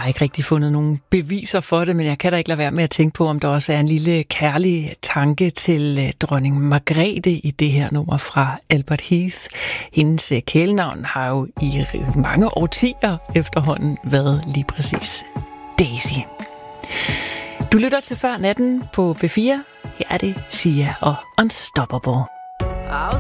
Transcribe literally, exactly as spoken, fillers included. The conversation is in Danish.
har ikke rigtig fundet nogen beviser for det, men jeg kan da ikke lade være med at tænke på, om der også er en lille kærlig tanke til uh, dronning Margrethe i det her nummer fra Albert Heath. Hendes uh, kælenavn har jo i mange årtier efterhånden været lige præcis Daisy. Du lytter til Før Natten på B fire. Her er det Sia og Unstoppable.